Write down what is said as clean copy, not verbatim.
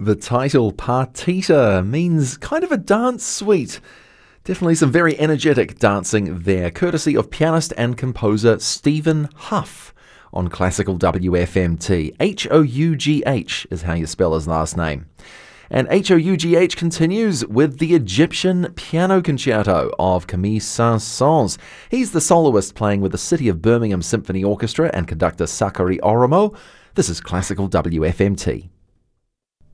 The title, Partita, means kind of a dance suite. Definitely some very energetic dancing there, courtesy of pianist and composer Stephen Hough on Classical WFMT. Hough is how you spell his last name. And Hough continues with the Egyptian Piano Concerto of Camille Saint-Saëns. He's the soloist playing with the City of Birmingham Symphony Orchestra and conductor Sakari Oromo. This is Classical WFMT.